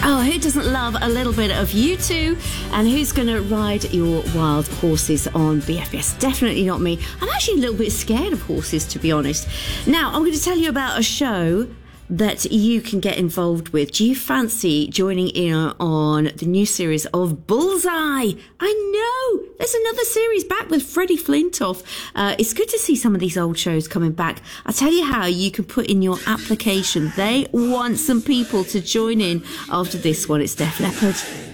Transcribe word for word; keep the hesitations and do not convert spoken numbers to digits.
Oh, who doesn't love a little bit of U two? And who's going to ride your wild horses on B F S? Definitely not me. I'm actually a little bit scared of horses, to be honest. Now, I'm going to tell you about a show that you can get involved with. Do you fancy joining in on the new series of Bullseye? I know! There's another series back with Freddie Flintoff. Uh, it's good to see some of these old shows coming back. I'll tell you how you can put in your application. They want some people to join in after this one. It's Def Leppard.